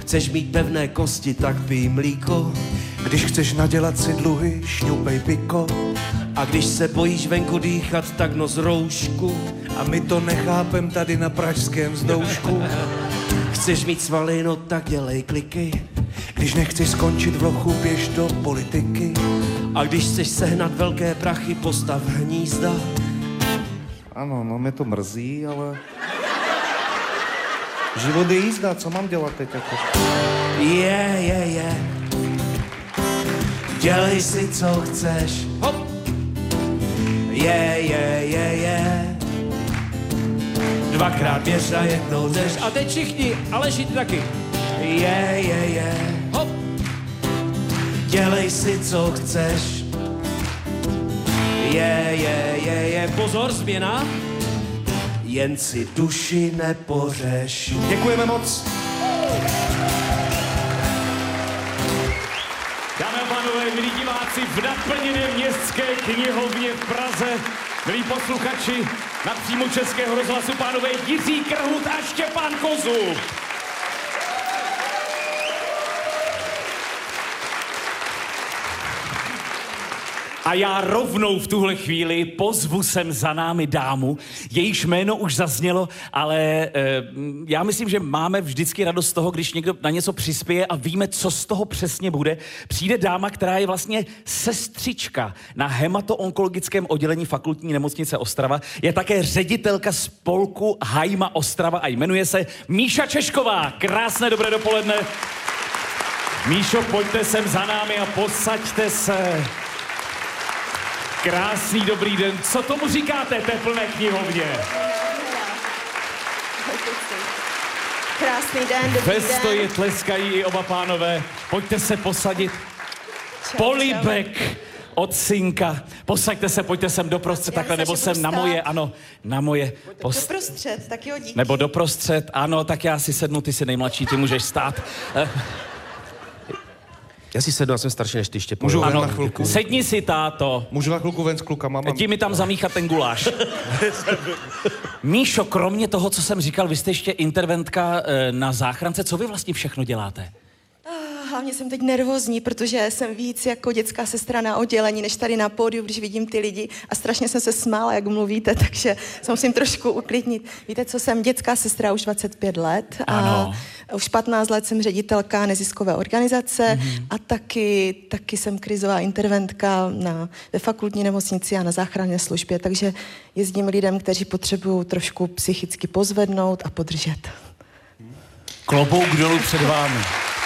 Chceš mít pevné kosti, tak pij mlíko. Když chceš nadělat si dluhy, šňupej piko. A když se bojíš venku dýchat, tak nos roušku. A my to nechápem tady na pražském vzdoušku. Chceš mít svaly, no tak dělej kliky. Když nechceš skončit v lochu, běž do politiky. A když chceš sehnat velké prachy, postav hnízda. Ano, no mě to mrzí, ale... Život je jízda, co mám dělat teď jako? Dělej si, co chceš. Hop. Dvakrát běž a jednou jdeš. A teď všichni, Aleši, ty taky. Hop. Dělej si, co chceš. Pozor, změna. Jen si duši nepořeš. Děkujeme moc. Dámy a pánové, milí diváci, v naplněné městské knihovně v Praze, milí posluchači na příjmu Českého rozhlasu, pánové Jiří Krhut a Štěpán Kozub. A já rovnou v tuhle chvíli pozvu sem za námi dámu, jejíž jméno už zaznělo, ale já myslím, že máme vždycky radost z toho, když někdo na něco přispěje a víme, co z toho přesně bude. Přijde dáma, která je vlastně sestřička na hematoonkologickém oddělení Fakultní nemocnice Ostrava, je také ředitelka spolku Hajma Ostrava a jmenuje se Míša Češková. Krásné dobré dopoledne. Míšo, pojďte sem za námi a posaďte se. Krásný dobrý den. Co tomu říkáte, té plné knihovně? Krásný den, dobrý den. Ve stoji tleskají i oba pánové. Pojďte se posadit. Polibek od synka. Posaďte se, pojďte sem doprostřed, takhle, nebo sem na moje, ano, na moje. Doprostřed, tak jo, díky. Nebo doprostřed, ano, tak já si sednu, ty jsi nejmladší, ty můžeš stát. Já si sednu, já jsem starší než ty, Štěpán. Můžu ven Ano, na chvilku? sedni si, táto. Můžu na chvilku ven s klukama? Ti mi tam zamíchat ten guláš. Míšo, kromě toho, co jsem říkal, vy jste ještě interventka na záchrance. Co vy vlastně všechno děláte? Hlavně jsem teď nervózní, protože jsem víc jako dětská sestra na oddělení, než tady na pódiu, když vidím ty lidi a strašně jsem se smála, jak mluvíte, takže se musím trošku uklidnit. Víte, co jsem dětská sestra už 25 let a ano. Už 15 let jsem ředitelka neziskové organizace a taky jsem krizová interventka ve fakultní nemocnici a na záchranné službě, takže jezdím lidem, kteří potřebují trošku psychicky pozvednout a podržet. Klobouk dolů před vámi.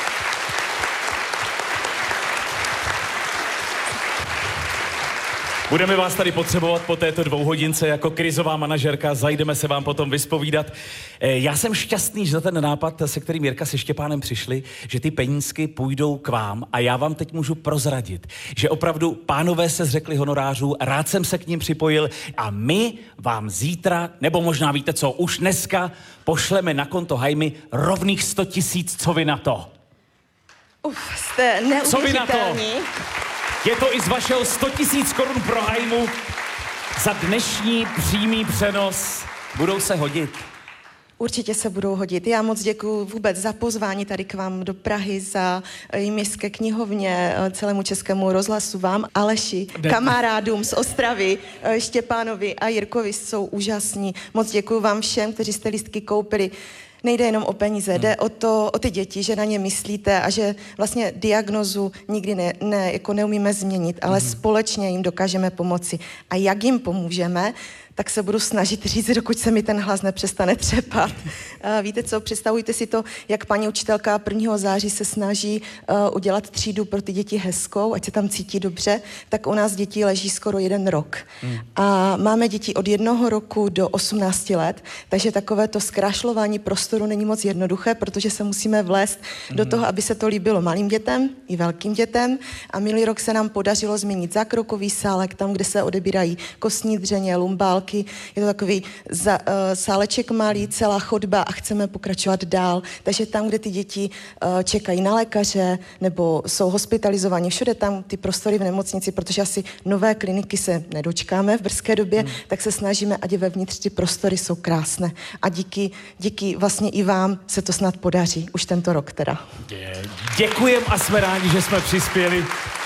Budeme vás tady potřebovat po této 2 hodince jako krizová manažerka, zajdeme se vám potom vyspovídat. Já jsem šťastný, že za ten nápad, se kterým Jirka se Štěpánem přišli, že ty penízky půjdou k vám a já vám teď můžu prozradit, že opravdu pánové se zřekli honorářů, rád jsem se k ním připojil a my vám zítra, nebo možná víte co, už dneska pošleme na konto Hajmy rovných 100 000, co vy na to? Jste neuvěřitelní. Co vy na to? Je to i z vašeho 100 000 korun pro Hajmu za dnešní přímý přenos. Budou se hodit? Určitě se budou hodit. Já moc děkuji vůbec za pozvání tady k vám do Prahy, za městské knihovně, celému Českému rozhlasu, vám, Aleši, kamarádům z Ostravy, Štěpánovi a Jirkovi jsou úžasní. Moc děkuji vám všem, kteří jste lístky koupili. Nejde jenom o peníze, jde o ty děti, že na ně myslíte a že vlastně diagnozu nikdy jako neumíme změnit, ale společně jim dokážeme pomoci. A jak jim pomůžeme, tak se budu snažit říct, dokud se mi ten hlas nepřestane třepat. Víte co, představujte si to, jak paní učitelka 1. září se snaží udělat třídu pro ty děti hezkou, ať se tam cítí dobře, tak u nás děti leží skoro 1 rok. A máme děti od 1 roku do 18 let, takže takové to zkrášlování prostoru není moc jednoduché, protože se musíme vlézt do toho, aby se to líbilo malým dětem i velkým dětem. A minulý rok se nám podařilo změnit zákrokový sálek, tam, kde se odebírají kostní dřeně, lumbálky, dálky. Je to takový sáleček malý, celá chodba a chceme pokračovat dál. Takže tam, kde ty děti čekají na lékaře nebo jsou hospitalizovaní, všude tam ty prostory v nemocnici, protože asi nové kliniky se nedočkáme v brzké době, tak se snažíme, ať vevnitř ty prostory jsou krásné. A díky vlastně i vám se to snad podaří. Už tento rok teda. Děkujem a jsme rádi, že jsme přispěli.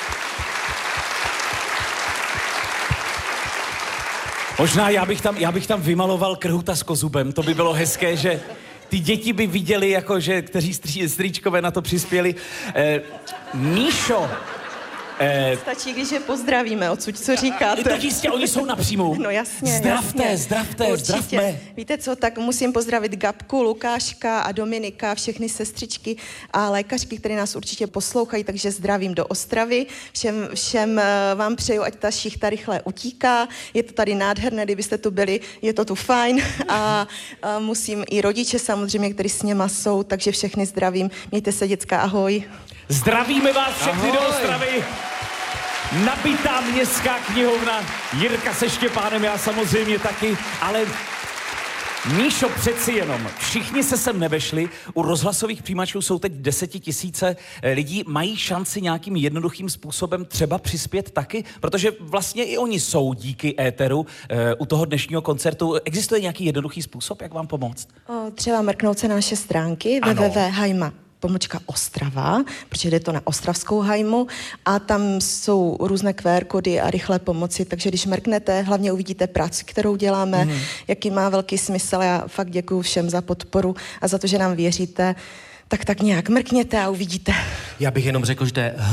Možná já bych tam vymaloval Krhuta s Kozubem, to by bylo hezké, že ty děti by viděli, jako že kteří strýčkové na to přispěli. Míšo, Stačí, když je pozdravíme odsud, co říkáte. To jistě, oni jsou napřímo. No jasně, Zdravte, jasně. zdravte, Určitě. zdravme. Víte co, tak musím pozdravit Gabku, Lukáška a Dominika, všechny sestřičky a lékařky, které nás určitě poslouchají, takže zdravím do Ostravy. Všem vám přeju, ať ta šichta rychle utíká. Je to tady nádherné, kdybyste tu byli, je to tu fajn. A musím i rodiče samozřejmě, kteří s něma jsou, takže všechny zdravím. Mějte se, děcka, ahoj. Zdravíme vás všechny do Ostravy. Nabitá městská knihovna, Jirka se Štěpánem, já samozřejmě taky, ale Míšo, přeci jenom, všichni se sem nevešli, u rozhlasových přijímačů jsou teď 10 000 lidí, mají šanci nějakým jednoduchým způsobem třeba přispět taky, protože vlastně i oni jsou díky éteru u toho dnešního koncertu. Existuje nějaký jednoduchý způsob, jak vám pomoct? Třeba mrknout se na naše stránky www.hajma.Ostrava, protože jde to na ostravskou hajmu a tam jsou různé QR kódy a rychlé pomoci, takže když mrknete, hlavně uvidíte práci, kterou děláme, jaký má velký smysl. Já fakt děkuju všem za podporu a za to, že nám věříte. Tak nějak mrkněte a uvidíte. Já bych jenom řekl, že to je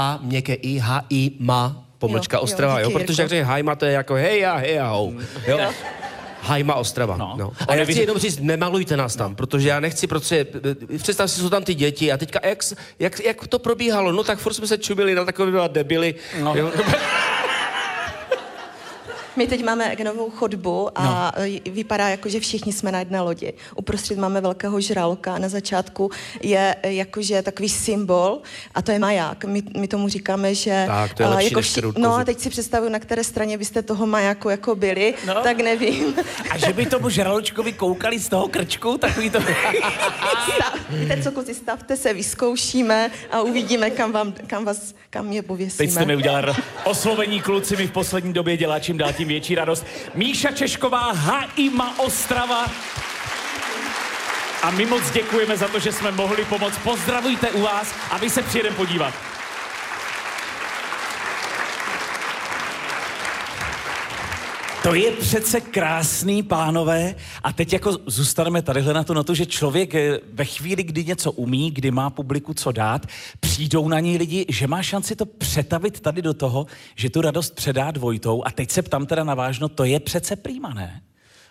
Hajma.Ostrava, jo, protože jak řekne Hajma, to je jako heja, ho, jo. Hajma Ostrava. No. A já chci jenom říct, nemalujte nás tam, protože já nechci, protože představ si, jsou tam ty děti a teďka jak to probíhalo, no tak furt jsme se čubili na takové debily. No. Jo. My teď máme novou chodbu a vypadá jako, že všichni jsme na jedné lodi. Uprostřed máme velkého žraloka a na začátku je jakože takový symbol a to je maják. My tomu říkáme, že... Tak, to je lepší jako no a teď si představuju, na které straně byste toho majáku jako byli, tak nevím. A že by tomu žraločkovi koukali z toho krčku, takový to... Víte co, kluci, stavte se, vyzkoušíme a uvidíme, kam je pověsíme. Teď jste mi udělali oslovení kluci, mi v poslední době dělá čím dál tím větší radost. Míša Češková, Hajma Ostrava. A my moc děkujeme za to, že jsme mohli pomoct. Pozdravujte u vás a my se přijedeme podívat. To je přece krásný, pánové. A teď jako zůstaneme tadyhle na to, že člověk ve chvíli, kdy něco umí, kdy má publiku co dát, přijdou na něj lidi, že má šanci to přetavit tady do toho, že tu radost předá dvojitou. A teď se ptám teda na vážno, to je přece prýma, ne?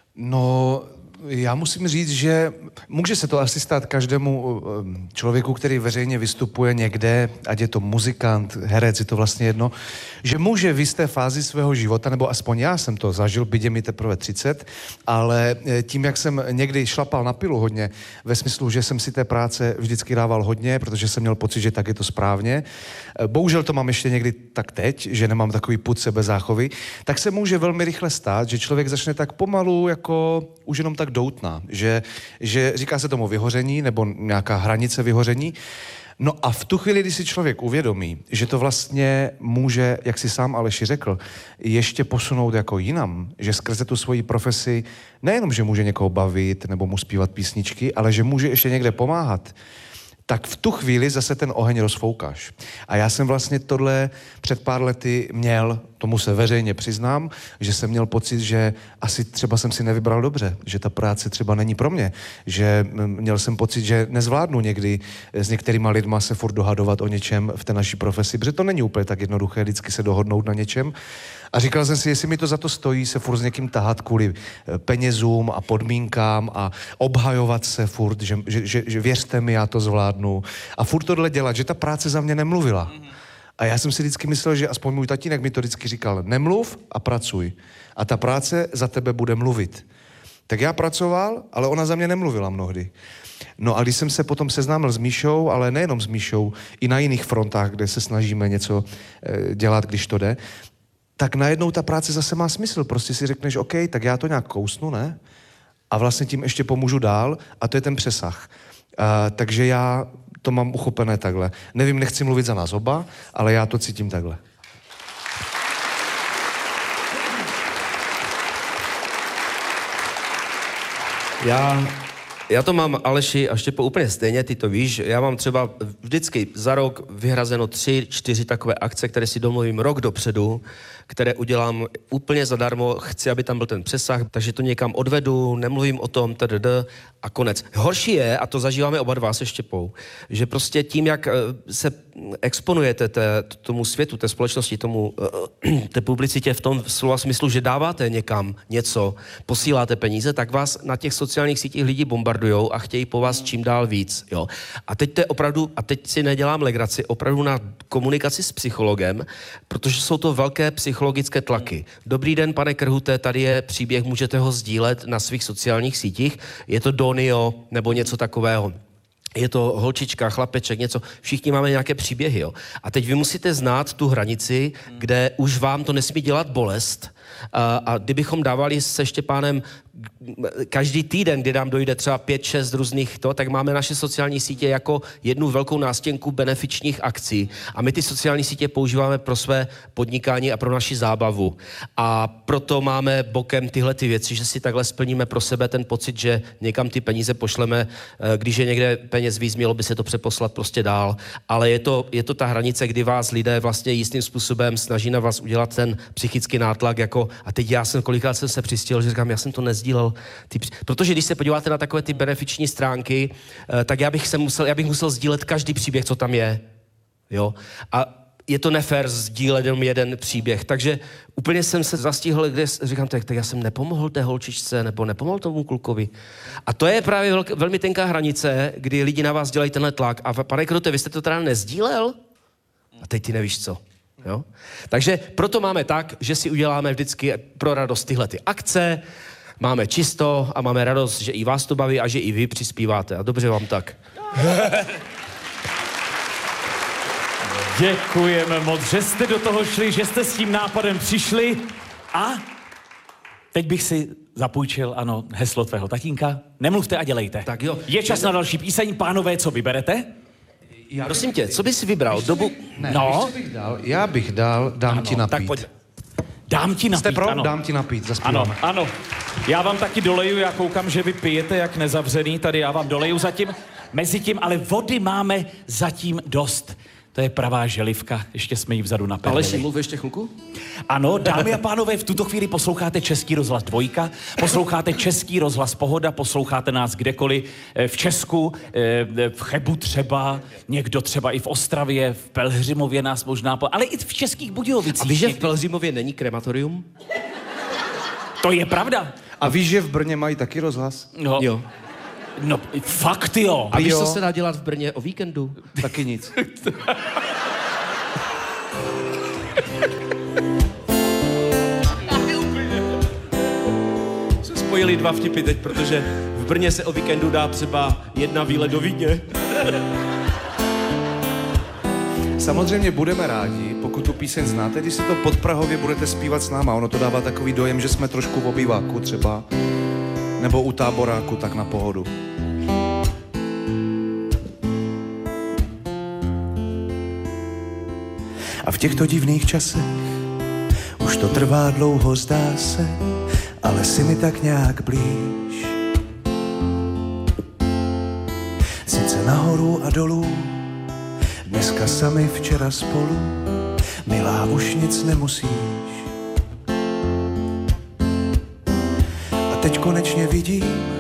No, já musím říct, že může se to asi stát každému člověku, který veřejně vystupuje někde, ať je to muzikant, herec, je to vlastně jedno, že může v jisté fázi svého života, nebo aspoň já jsem to zažil, byť je mi teprve 30, ale tím, jak jsem někdy šlapal na pilu hodně, ve smyslu, že jsem si té práce vždycky dával hodně, protože jsem měl pocit, že tak je to správně. Bohužel to mám ještě někdy tak teď, že nemám takový pud sebezáchovy, tak se může velmi rychle stát, že člověk začne tak pomalu jako už jenom tak doutná, že říká se tomu vyhoření nebo nějaká hranice vyhoření. No a v tu chvíli, kdy si člověk uvědomí, že to vlastně může, jak si sám Aleši řekl, ještě posunout jako jinam, že skrze tu svoji profesi nejenom, že může někoho bavit nebo mu zpívat písničky, ale že může ještě někde pomáhat, tak v tu chvíli zase ten oheň rozfoukáš. A já jsem vlastně tohle před pár lety měl, tomu se veřejně přiznám, že jsem měl pocit, že asi třeba jsem si nevybral dobře, že ta práce třeba není pro mě, že měl jsem pocit, že nezvládnu někdy s některýma lidma se furt dohadovat o něčem v té naší profesi, protože to není úplně tak jednoduché vždycky se dohodnout na něčem. A říkal jsem si, jestli mi to za to stojí se furt s někým tahat kvůli penězům a podmínkám a obhajovat se furt, že věřte mi, já to zvládnu. A furt tohle dělat, že ta práce za mě nemluvila. A já jsem si vždycky myslel, že aspoň můj tatínek mi to vždycky říkal, nemluv a pracuj. A ta práce za tebe bude mluvit. Tak já pracoval, ale ona za mě nemluvila mnohdy. No a když jsem se potom seznámil s Míšou, ale nejenom s Míšou, i na jiných frontách, kde se snažíme něco dělat, když to jde, tak najednou ta práce zase má smysl. Prostě si řekneš, OK, tak já to nějak kousnu, ne? A vlastně tím ještě pomůžu dál a to je ten přesah. Takže já to mám uchopené takhle. Nevím, nechci mluvit za nás oba, ale já to cítím takhle. Já to mám, Aleši a Štěpo, úplně stejně, ty to víš. Já mám třeba vždycky za rok vyhrazeno 3-4 takové akce, které si domluvím rok dopředu, které udělám úplně zadarmo, chci, aby tam byl ten přesah, takže to někam odvedu, nemluvím o tom, a konec. Horší je, a to zažíváme oba dva se Štěpou, že prostě tím, jak se exponujete tomu světu, té společnosti, té publicitě v tom slova smyslu, že dáváte někam něco, posíláte peníze, tak vás na těch sociálních sítích lidi bombardujou a chtějí po vás čím dál víc. Jo? A teď to je opravdu, a teď si nedělám legraci, opravdu na komunikaci s psychologem, protože jsou to velké psychologické tlaky. Dobrý den, pane Krhute, tady je příběh, můžete ho sdílet na svých sociálních sítích. Je to Donio nebo něco takového. Je to holčička, chlapeček, něco. Všichni máme nějaké příběhy, jo. A teď vy musíte znát tu hranici, kde už vám to nesmí dělat bolest. A kdybychom dávali se Štěpánem každý týden, kdy nám dojde třeba 5-6 různých tak máme naše sociální sítě jako jednu velkou nástěnku benefičních akcí. A my ty sociální sítě používáme pro své podnikání a pro naši zábavu. A proto máme bokem tyhle ty věci, že si takhle splníme pro sebe ten pocit, že někam ty peníze pošleme, když je někde peněz víc, mělo by se to přeposlat prostě dál. Ale je to ta hranice, kdy vás lidé vlastně jistým způsobem snaží na vás udělat ten psychický nátlak, jako a teď kolikrát jsem se přistěl, že říkám, já jsem to nezdílel. Protože když se podíváte na takové ty benefiční stránky, tak já bych musel sdílet každý příběh, co tam je. Jo? A je to nefér sdílet jenom jeden příběh. Takže úplně jsem se zastihl, kde říkám, tak já jsem nepomohl té holčičce, nebo nepomohl tomu klukovi. A to je právě velmi tenká hranice, kdy lidi na vás dělají tenhle tlak. A pane Krute, vy jste to teda nezdílel? A teď ty nevíš co. Jo? Takže proto máme tak, že si uděláme vždycky pro radost tyhle ty akce, máme čisto a máme radost, že i vás to baví a že i vy přispíváte. A dobře vám tak. Děkujeme moc, že jste do toho šli, že jste s tím nápadem přišli. A teď bych si zapůjčil, heslo tvého tatínka. Nemluvte a dělejte. Tak jo. Je čas na další píseň. Pánové, co vyberete? Prosím tě, co bys vybral? Já bych dal Dám ti napít. Tak pojď. Dám ti napít, Jste pro? ano. Dám ti napít, zaspíváme. Ano. Já vám taky doleju, já koukám, že vy pijete jak nezavřený, tady já vám doleju zatím. Mezitím, ale vody máme zatím dost. To je pravá želivka, ještě jsme ji vzadu naperlili. Ale mluv ještě chvilku? Ano, dámy a pánové, v tuto chvíli posloucháte Český rozhlas 2, posloucháte Český rozhlas Pohoda, posloucháte nás kdekoliv v Česku, v Chebu třeba, někdo třeba i v Ostravě, v Pelhřimově nás možná, ale i v Českých Budějovicích. A víš, že v Pelhřimově není krematorium? To je pravda. A víš, že v Brně mají taky rozhlas? No. Jo. No, fakt jo. A víš, co se dá dělat v Brně o víkendu? Taky nic. Se spojili dva vtipy teď, protože v Brně se o víkendu dá třeba jedna výlet do Vídně. Samozřejmě budeme rádi, pokud tu píseň znáte, když si to podprahově budete zpívat s náma. Ono to dává takový dojem, že jsme trošku v obýváku třeba, nebo u táboráku, tak na pohodu. A v těchto divných časech už to trvá dlouho, zdá se, ale si mi tak nějak blíž. Sice nahoru a dolů, dneska sami, včera spolu, milá, už nic nemusíš. A teď konečně vidím,